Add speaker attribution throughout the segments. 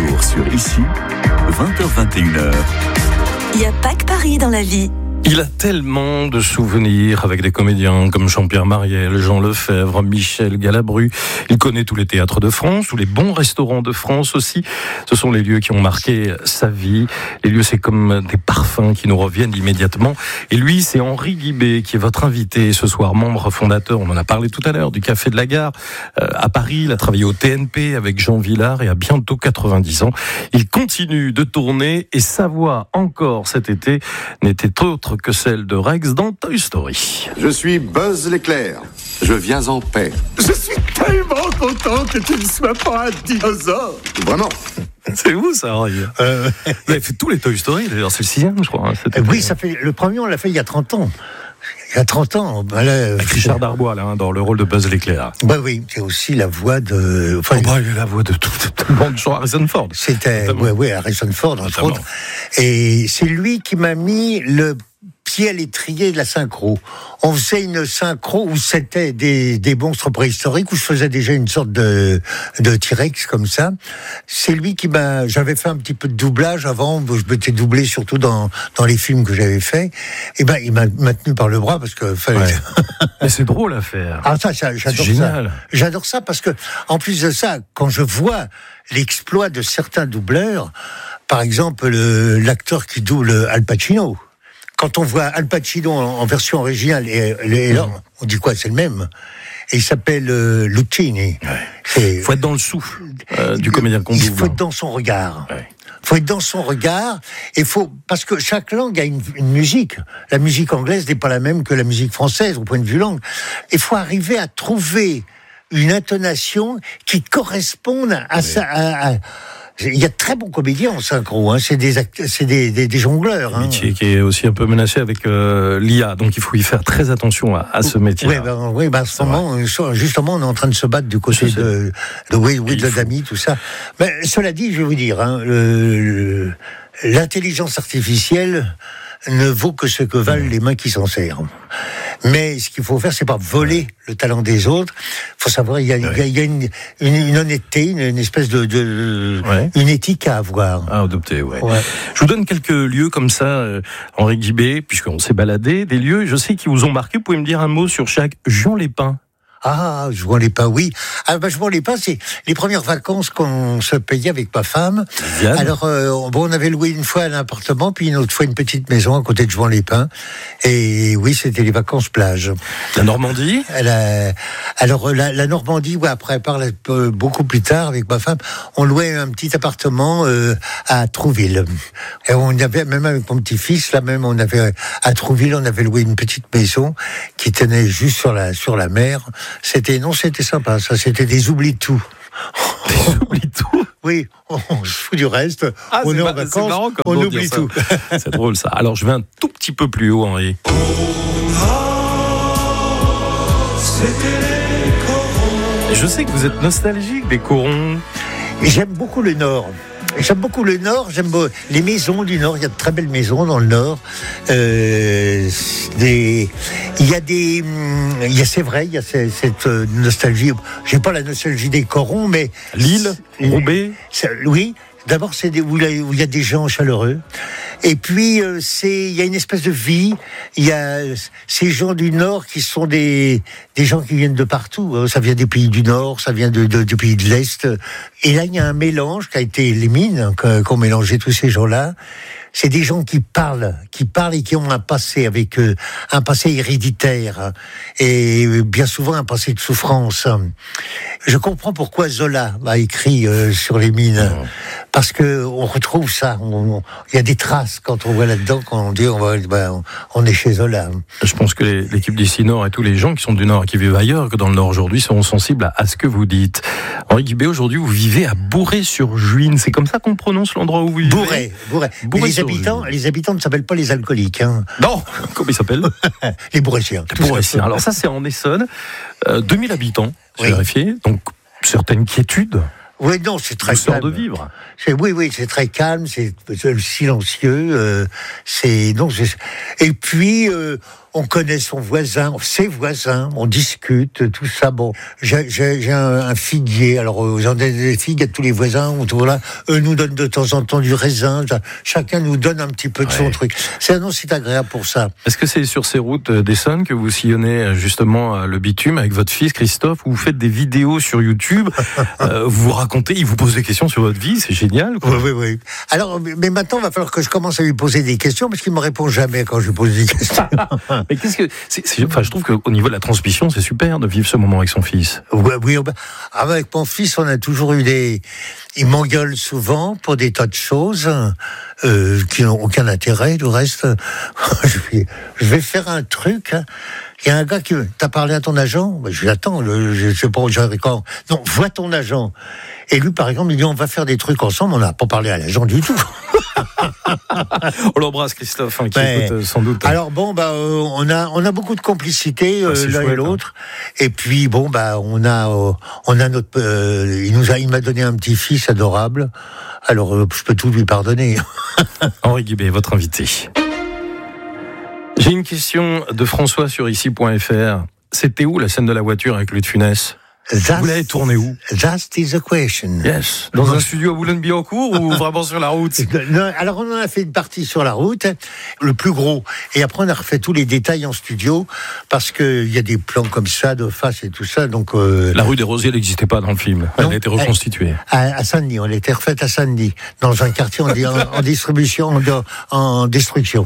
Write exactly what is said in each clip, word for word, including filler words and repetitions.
Speaker 1: jours sur Ici, vingt heures vingt et une heures.
Speaker 2: Il n'y a pas que Paris dans la vie.
Speaker 3: Il a tellement de souvenirs avec des comédiens comme Jean-Pierre Mariel, Jean Lefebvre, Michel Galabru. Il connaît tous les théâtres de France, tous les bons restaurants de France aussi. Ce sont les lieux qui ont marqué sa vie. Les lieux, c'est comme des parfums qui nous reviennent immédiatement. Et lui, c'est Henri Guibé qui est votre invité ce soir, membre fondateur, on en a parlé tout à l'heure, du Café de la Gare euh, à Paris. Il a travaillé au T N P avec Jean Vilar et a bientôt quatre-vingt-dix ans. Il continue de tourner et sa voix encore cet été n'était autre que celle de Rex dans Toy Story.
Speaker 4: Je suis Buzz l'éclair. Je viens en paix.
Speaker 5: Je suis tellement content que tu ne sois pas un dinosaure.
Speaker 4: Vraiment.
Speaker 3: C'est vous ça, Henri. Euh... Vous avez fait tous les Toy Story, d'ailleurs c'est le sixième je crois. Hein,
Speaker 6: euh, oui, ça fait, le premier on l'a fait il y a trente ans. Il y a trente ans. Ben là,
Speaker 3: avec Richard Darbois, là, hein, dans le rôle de Buzz l'éclair.
Speaker 6: Bah oui, c'est aussi la voix de...
Speaker 3: Enfin, oh bah, il est la voix de tout, tout le monde, genre Harrison Ford.
Speaker 6: C'était, oui, oui, Harrison Ford, entre Notamment. autres. Et c'est lui qui m'a mis le pied à l'étrier de la synchro. On faisait une synchro où c'était des, des monstres préhistoriques, où je faisais déjà une sorte de, de T-Rex comme ça. C'est lui qui m'a... J'avais fait un petit peu de doublage avant, je m'étais doublé surtout dans, dans les films que j'avais faits. Et ben, il m'a maintenu par le bras parce que fallait...
Speaker 3: Ouais. Mais c'est drôle à faire.
Speaker 6: Ah, ça, ça j'adore
Speaker 3: c'est
Speaker 6: ça.
Speaker 3: Génial.
Speaker 6: J'adore ça parce que, en plus de ça, quand je vois l'exploit de certains doubleurs, par exemple, le, l'acteur qui double Al Pacino, quand on voit Al Pacino en, en version originale, et, et là, on dit quoi, c'est le même. Et il s'appelle euh, Lucchini.
Speaker 3: Il faut être dans le souffle euh, du comédien qu'on double.
Speaker 6: Il faut être dans son regard.
Speaker 3: Ouais.
Speaker 6: Il faut être dans son regard. Et faut, parce que chaque langue a une, une musique. La musique anglaise n'est pas la même que la musique française au point de vue langue. Il faut arriver à trouver une intonation qui corresponde à ouais. ça. À, à, il y a de très bons comédiens en synchro, hein. c'est des acteurs, c'est des, des, des jongleurs.
Speaker 3: Un métier hein. qui est aussi un peu menacé avec euh, l'I A, donc il faut y faire très attention à, à ce métier.
Speaker 6: Oui, ben, oui, ben, à ce moment, justement, on est en train de se battre du côté de, de Will, Will de Dami, tout ça. Mais cela dit, je vais vous dire, hein, le, le, l'intelligence artificielle ne vaut que ce que valent les mains qui s'en servent. Mais ce qu'il faut faire, c'est pas voler le talent des autres. Il faut savoir, il y a, ouais. il y a une, une, une honnêteté, une, une espèce de, de ouais. une éthique à avoir.
Speaker 3: À adopter, ouais. ouais. Je vous donne quelques lieux comme ça, euh, Henri Guibé, puisqu'on s'est baladé, des lieux, je sais, qui vous ont marqué. Vous pouvez me dire un mot sur chaque. Juan les Pins.
Speaker 6: Ah, Juan les Pins, oui. Ah, bah, Juan les Pins, c'est les premières vacances qu'on se payait avec ma femme. Bien. Alors, euh, bon, on avait loué une fois un appartement, puis une autre fois une petite maison à côté de Juan les Pins. Et oui, c'était les vacances plage.
Speaker 3: La Normandie?
Speaker 6: La, alors, la, la Normandie, ouais, après, par la, beaucoup plus tard, avec ma femme, on louait un petit appartement euh, à Trouville. Et on avait, même avec mon petit-fils, là même, on avait, à Trouville, on avait loué une petite maison qui tenait juste sur la, sur la mer. C'était, non, c'était sympa, ça, c'était des oublis de tout.
Speaker 3: Des oublis de tout?
Speaker 6: Oui, on se fout du reste, ah, on est, est en vacances, c'est marrant comme on oublie tout.
Speaker 3: C'est drôle ça. Alors je vais un tout petit peu plus haut, Henri. Je sais que vous êtes nostalgique des corons.
Speaker 6: J'aime beaucoup le Nord. J'aime beaucoup le Nord, j'aime beau, les maisons du Nord, il y a de très belles maisons dans le Nord. Euh, des, il y a des, il y a, c'est vrai, il y a cette, cette nostalgie. J'ai pas la nostalgie des corons, mais
Speaker 3: Lille, Roubaix.
Speaker 6: Oui. D'abord, c'est des, où il y a des gens chaleureux. Et puis, euh, c'est, il y a une espèce de vie. Il y a ces gens du Nord qui sont des, des gens qui viennent de partout. Ça vient des pays du Nord, ça vient de, de, du pays de l'Est. Et là, il y a un mélange qui a été les mines, qu'ont mélangé tous ces gens-là. C'est des gens qui parlent, qui parlent et qui ont un passé avec eux, un passé héréditaire et bien souvent un passé de souffrance. Je comprends pourquoi Zola a écrit euh, sur les mines, parce que on retrouve ça. Il y a des traces quand on voit là-dedans, quand on dit on, va, ben, on est chez Zola.
Speaker 3: Je pense que les, l'équipe d'ici Nord et tous les gens qui sont du Nord et qui vivent ailleurs que dans le Nord aujourd'hui seront sensibles à, à ce que vous dites. Henri Guibé, aujourd'hui vous vivez à Bourret-sur-Juine. C'est comme ça qu'on prononce l'endroit où vous vivez?
Speaker 6: Bourret, Bourret. Bourret les habitants, les habitants ne s'appellent pas les alcooliques. Hein.
Speaker 3: Non, comment ils s'appellent?
Speaker 6: Les Bourretiens.
Speaker 3: Les Bourretiens. Alors ça, c'est en Essonne. Euh, deux mille habitants, j'ai
Speaker 6: oui.
Speaker 3: vérifié. Donc, certaines quiétudes.
Speaker 6: Oui, non, c'est très
Speaker 3: calme.
Speaker 6: de
Speaker 3: vivre.
Speaker 6: C'est, oui, oui, c'est très calme, c'est, c'est silencieux. Euh, c'est, non, c'est, et puis, euh, on connaît son voisin, ses voisins, on discute, tout ça. Bon, j'ai, j'ai, j'ai un, un figuier, alors euh, j'en ai des figues à tous les voisins, autour là, eux nous donnent de temps en temps du raisin, chacun nous donne un petit peu de ouais. son truc. C'est, non, c'est agréable pour ça.
Speaker 3: Est-ce que c'est sur ces routes d'Essonne que vous sillonnez justement le bitume avec votre fils Christophe, où vous faites des vidéos sur YouTube, euh, vous vous racontez, il vous pose des questions sur votre vie, c'est génial, quoi.
Speaker 6: Oui, oui, oui. Alors, mais maintenant, il va falloir que je commence à lui poser des questions, parce qu'il me répond jamais quand je lui pose des questions.
Speaker 3: Mais qu'est-ce que, c'est, c'est, enfin, je trouve qu'au niveau de la transmission, c'est super de vivre ce moment avec son fils.
Speaker 6: Oui, oui. Avec mon fils, on a toujours eu des, il m'engueule souvent pour des tas de choses euh, qui n'ont aucun intérêt. Du reste, je vais, je vais faire un truc. Hein. Il y a un gars qui... T'as parlé à ton agent? Ben, je l'attends, le, je sais pas, j'arrive quand. Non, vois ton agent. Et lui, par exemple, il dit, on va faire des trucs ensemble, on n'a pas parlé à l'agent du tout.
Speaker 3: On l'embrasse, Christophe, hein, qui
Speaker 6: ben,
Speaker 3: écoute euh, sans doute.
Speaker 6: Alors bon, bah, euh, on a, on a beaucoup de complicité, euh, ah, l'un chouette, et l'autre. Hein. Et puis, bon, bah, on a, euh, on a notre, euh, il nous a, il m'a donné un petit-fils adorable. Alors, euh, je peux tout lui pardonner.
Speaker 3: Henri Guibé, votre invité. J'ai une question de François sur ici point f r. C'était où la scène de la voiture avec Louis de Funès?
Speaker 6: That's,
Speaker 3: vous l'avez tourné où?
Speaker 6: That is the question.
Speaker 3: Yes. Dans un studio à Boulogne-Billancourt ou vraiment sur la route?
Speaker 6: Non, alors on en a fait une partie sur la route, le plus gros. Et après on a refait tous les détails en studio parce que il y a des plans comme ça de face et tout ça. Donc euh...
Speaker 3: la rue des Rosiers n'existait pas dans le film. Elle non, a été reconstituée.
Speaker 6: À, à Saint-Denis, on était refaite à Saint-Denis, dans un quartier en, en, en distribution, en, en destruction.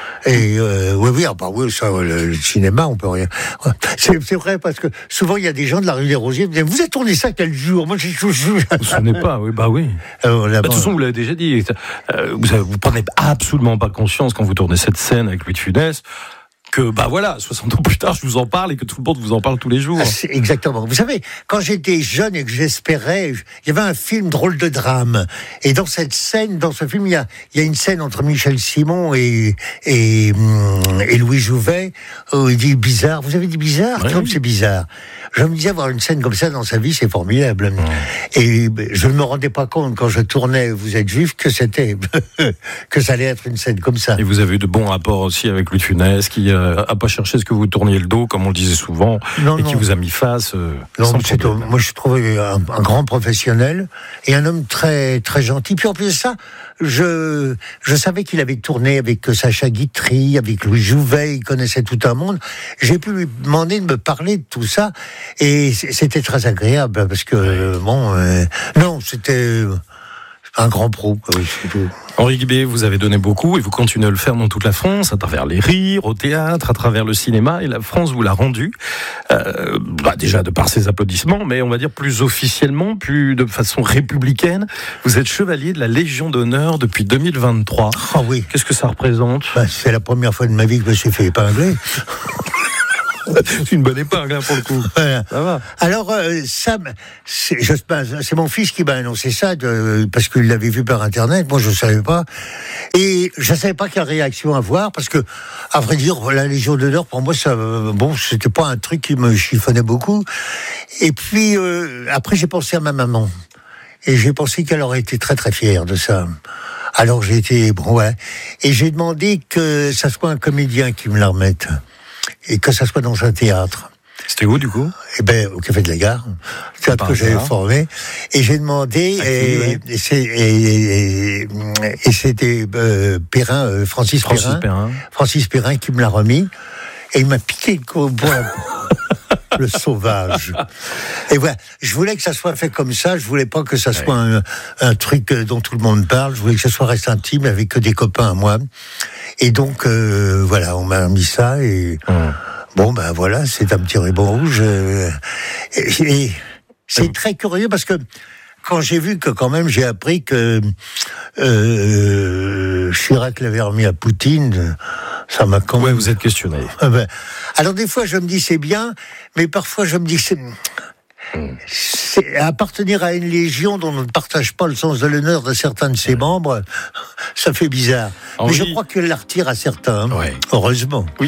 Speaker 6: Et euh, oui, oui, ah bah oui, ça, le, le cinéma, on peut rien. C'est, c'est vrai parce que souvent il y a des gens de la rue des Rosiers qui me disent, vous avez tourné ça quel jour? Moi, je ne
Speaker 3: vous souvenez pas, oui, bah oui. Euh, bah, de toute façon, vous l'avez déjà dit. Euh, vous, vous prenez absolument pas conscience quand vous tournez cette scène avec Louis de Funès que, bah voilà, soixante ans plus tard, je vous en parle et que tout le monde vous en parle tous les jours.
Speaker 6: C'est exactement. Vous savez, quand j'étais jeune et que j'espérais, il y avait un film Drôle de drame. Et dans cette scène, dans ce film, il y a, il y a une scène entre Michel Simon et, et, et Louis Jouvet, où il dit bizarre. Vous avez dit bizarre?
Speaker 3: Ouais.
Speaker 6: Comme c'est bizarre. Je me disais, avoir une scène comme ça dans sa vie, c'est formidable. Ouais. Et je ne me rendais pas compte, quand je tournais Vous êtes juif, que c'était, que ça allait être une scène comme ça.
Speaker 3: Et vous avez eu de bons rapports aussi avec Louis de Funès, qui euh, a pas cherché ce que vous tourniez le dos, comme on le disait souvent, non, et non. qui vous a mis face. Euh,
Speaker 6: non, c'est, moi, je trouvais un, un grand professionnel et un homme très, très gentil. Puis en plus de ça, je, je savais qu'il avait tourné avec Sacha Guitry, avec Louis Jouvet, il connaissait tout un monde. J'ai pu lui demander de me parler de tout ça. Et c'était très agréable parce que bon, euh, non, c'était un grand pro. Oui,
Speaker 3: Henri Guibé, vous avez donné beaucoup et vous continuez à le faire dans toute la France, à travers les rires, au théâtre, à travers le cinéma. Et la France vous l'a rendu, euh, bah déjà de par ses applaudissements, mais on va dire plus officiellement, plus de façon républicaine. Vous êtes chevalier de la Légion d'honneur depuis deux mille vingt-trois.
Speaker 6: Ah oh oui.
Speaker 3: Qu'est-ce que ça représente?
Speaker 6: Bah, c'est la première fois de ma vie que je me suis fait épingler.
Speaker 3: C'est une bonne épingle, hein, pour le coup.
Speaker 6: Voilà.
Speaker 3: Ça va.
Speaker 6: Alors, euh, ça, c'est, je, c'est mon fils qui m'a annoncé ça, de, parce qu'il l'avait vu par Internet. Moi, je ne savais pas. Et je ne savais pas quelle réaction avoir, parce que, à vrai dire, la Légion d'honneur, pour moi, ça, bon, c'était pas un truc qui me chiffonnait beaucoup. Et puis, euh, après, j'ai pensé à ma maman. Et j'ai pensé qu'elle aurait été très, très fière de ça. Alors, j'ai été, bon, ouais. Et j'ai demandé que ça soit un comédien qui me la remette. Et que ça soit dans un théâtre.
Speaker 3: C'était où, du coup?
Speaker 6: Eh ben, au Café de la Gare, théâtre que j'avais formé. Et j'ai demandé,
Speaker 3: à
Speaker 6: et,
Speaker 3: qui, ouais.
Speaker 6: et, c'est, et, et, et c'était euh, Perrin, euh, Francis,
Speaker 3: Francis
Speaker 6: Perrin,
Speaker 3: Perrin,
Speaker 6: Francis Perrin qui me l'a remis. Et il m'a piqué le bon, le sauvage. Et voilà, je voulais que ça soit fait comme ça. Je voulais pas que ça soit ouais. un, un truc dont tout le monde parle. Je voulais que ça soit resté intime avec que des copains à moi. Et donc, euh, voilà, on m'a mis ça et hum. bon, ben voilà, c'est un petit ruban rouge. Euh, et, et c'est hum. très curieux parce que quand j'ai vu que quand même j'ai appris que euh, Chirac l'avait remis à Poutine, ça m'a quand même...
Speaker 3: Ouais, vous êtes questionné.
Speaker 6: Euh, ben, alors des fois je me dis c'est bien, mais parfois je me dis c'est... C'est appartenir à une légion dont on ne partage pas le sens de l'honneur de certains de ses membres, ça fait bizarre. Henri... Mais je crois qu'elle la retire à certains,
Speaker 3: ouais.
Speaker 6: heureusement.
Speaker 3: Oui.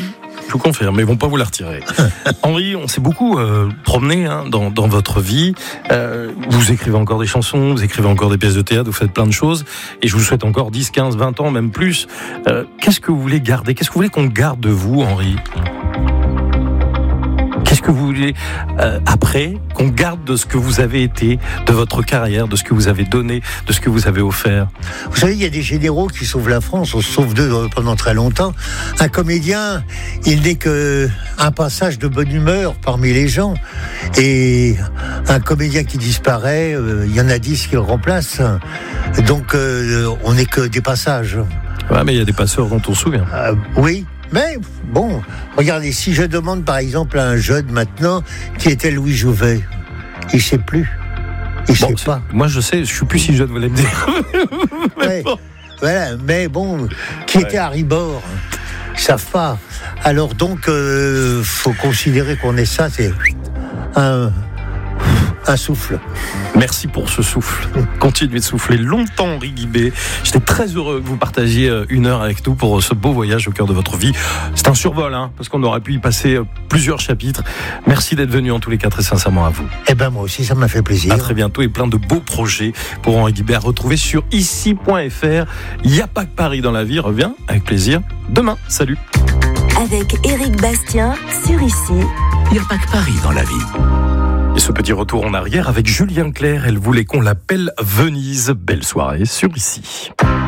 Speaker 3: je vous confirme, mais ils vont pas vous la retirer. Henri, on s'est beaucoup euh, promené hein, dans, dans votre vie. Euh, vous écrivez encore des chansons, vous écrivez encore des pièces de théâtre, vous faites plein de choses. Et je vous souhaite encore dix, quinze, vingt ans, même plus. Euh, qu'est-ce que vous voulez garder ? Qu'est-ce que vous voulez qu'on garde de vous, Henri ? Qu'est-ce que vous voulez euh, après qu'on garde de ce que vous avez été, de votre carrière, de ce que vous avez donné, de ce que vous avez offert ?
Speaker 6: Vous savez, il y a des généraux qui sauvent la France, on se sauve d'eux pendant très longtemps. Un comédien, il n'est qu'un passage de bonne humeur parmi les gens. Et un comédien qui disparaît, euh, il y en a dix qui le remplacent. Donc euh, on n'est que des passages.
Speaker 3: Ouais, mais il y a des passeurs dont on se souvient.
Speaker 6: Euh, oui. Mais bon, regardez, si je demande par exemple à un jeune maintenant qui était Louis Jouvet, il ne sait plus. Il
Speaker 3: bon,
Speaker 6: sait pas.
Speaker 3: Moi je sais, je suis plus si jeune, vous allez me dire. mais,
Speaker 6: ouais,
Speaker 3: bon.
Speaker 6: Voilà, mais bon, qui ouais. était à Ribord, ils ne savent pas. Alors donc, il euh, faut considérer qu'on est ça, c'est un... un souffle.
Speaker 3: Merci pour ce souffle. Continuez de souffler longtemps, Henri Guibé. J'étais très heureux que vous partagiez une heure avec nous pour ce beau voyage au cœur de votre vie. C'est un survol, hein, parce qu'on aurait pu y passer plusieurs chapitres. Merci d'être venu en tous les cas, très sincèrement à vous.
Speaker 6: Eh ben moi aussi, ça m'a fait plaisir.
Speaker 3: À très bientôt et plein de beaux projets pour Henri Guibé à retrouver sur ici point f r. Il n'y a pas que Paris dans la vie. Revient avec plaisir demain. Salut.
Speaker 2: Avec Éric Bastien sur Ici.
Speaker 1: Il n'y a pas que Paris dans la vie.
Speaker 3: Et ce petit retour en arrière avec Julien Clerc, elle voulait qu'on l'appelle Venise. Belle soirée sur Ici.